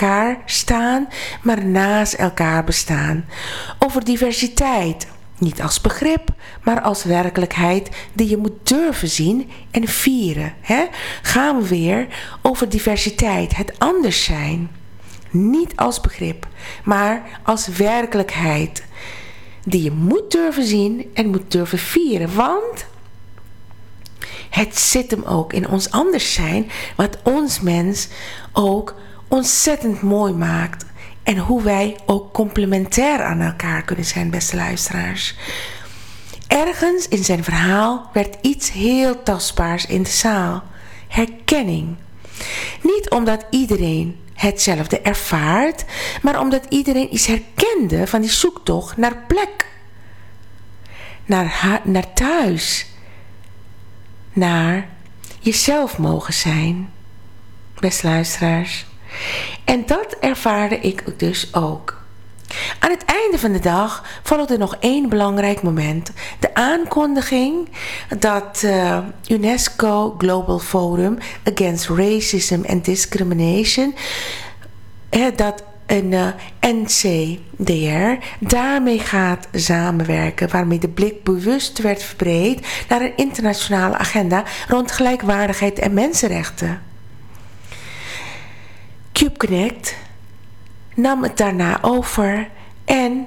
elkaar staan, maar naast elkaar bestaan. Over diversiteit, niet als begrip, maar als werkelijkheid die je moet durven zien en vieren. Gaan we weer over diversiteit, het anders zijn. Niet als begrip, maar als werkelijkheid die je moet durven zien en moet durven vieren. Want het zit hem ook in ons anders zijn, wat ons mens ook ontzettend mooi maakt. En hoe wij ook complementair aan elkaar kunnen zijn, beste luisteraars. Ergens in zijn verhaal werd iets heel tastbaars in de zaal. Herkenning. Niet omdat iedereen hetzelfde ervaart, maar omdat iedereen iets herkende van die zoektocht naar plek. Naar thuis. Naar jezelf mogen zijn. Beste luisteraars. En dat ervaarde ik dus ook. Aan het einde van de dag volgde nog één belangrijk moment. De aankondiging dat UNESCO Global Forum Against Racism and Discrimination, dat een NCDR daarmee gaat samenwerken, waarmee de blik bewust werd verbreed naar een internationale agenda rond gelijkwaardigheid en mensenrechten. CubeConnect nam het daarna over en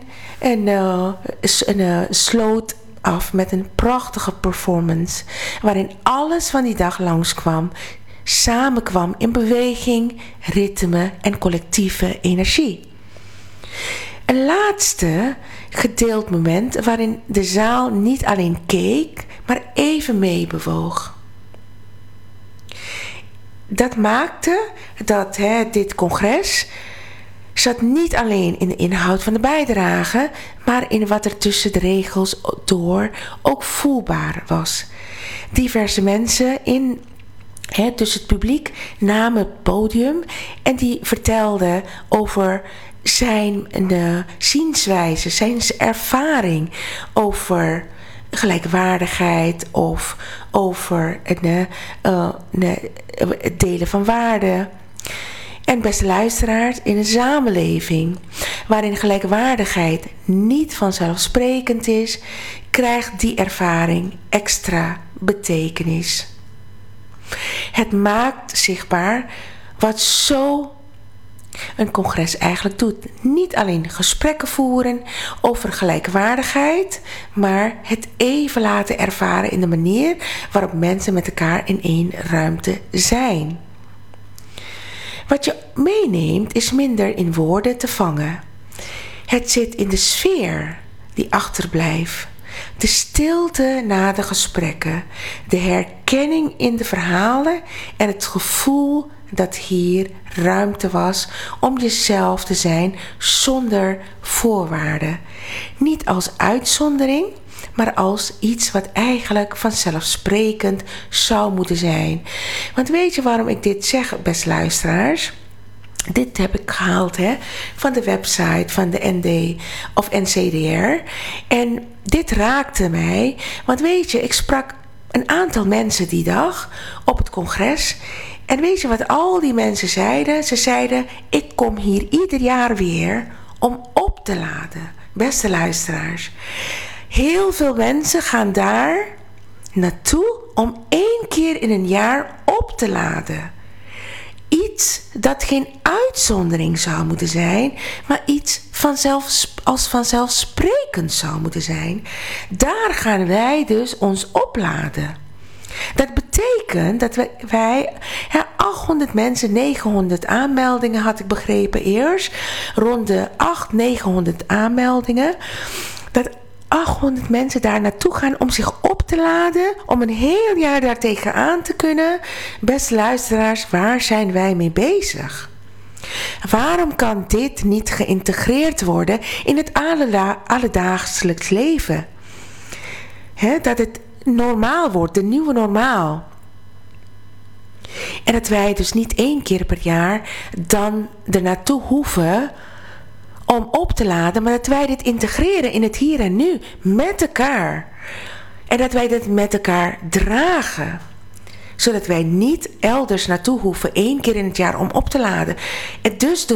sloot af met een prachtige performance waarin alles van die dag langskwam, samenkwam in beweging, ritme en collectieve energie. Een laatste gedeeld moment waarin de zaal niet alleen keek, maar even meebewoog. Dat maakte dat dit congres zat niet alleen in de inhoud van de bijdrage, maar in wat er tussen de regels door ook voelbaar was. Diverse mensen dus het publiek namen het podium en die vertelden over zijn zienswijze, zijn ervaring over gelijkwaardigheid of over het delen van waarden. En beste luisteraars, in een samenleving waarin gelijkwaardigheid niet vanzelfsprekend is, krijgt die ervaring extra betekenis. Het maakt zichtbaar wat zo een congres eigenlijk doet. Niet alleen gesprekken voeren over gelijkwaardigheid, maar het even laten ervaren in de manier waarop mensen met elkaar in één ruimte zijn. Wat je meeneemt is minder in woorden te vangen. Het zit in de sfeer die achterblijft. De stilte na de gesprekken. De herkenning in de verhalen en het gevoel dat hier ruimte was om jezelf te zijn zonder voorwaarden. Niet als uitzondering, maar als iets wat eigenlijk vanzelfsprekend zou moeten zijn. Want weet je waarom ik dit zeg, beste luisteraars? Dit heb ik gehaald van de website van de ND of NCDR. En dit raakte mij. Want weet je, ik sprak een aantal mensen die dag op het congres. En weet je wat al die mensen zeiden? Ze zeiden, ik kom hier ieder jaar weer om op te laden. Beste luisteraars. Heel veel mensen gaan daar naartoe om 1 keer in een jaar op te laden. Iets dat geen uitzondering zou moeten zijn, maar iets als vanzelfsprekend zou moeten zijn. Daar gaan wij dus ons opladen. Dat betekent dat wij 800 mensen, 900 aanmeldingen had ik begrepen eerst. Rond de 800-900 aanmeldingen. Dat 800 mensen daar naartoe gaan om zich op te laden, om een heel jaar daar tegenaan te kunnen. Beste luisteraars, waar zijn wij mee bezig? Waarom kan dit niet geïntegreerd worden in het alledaagselijk leven? Dat het normaal wordt, de nieuwe normaal. En dat wij dus niet 1 keer per jaar dan er naartoe hoeven om op te laden, maar dat wij dit integreren in het hier en nu, met elkaar. En dat wij dit met elkaar dragen. Zodat wij niet elders naartoe hoeven 1 keer in het jaar om op te laden. En dus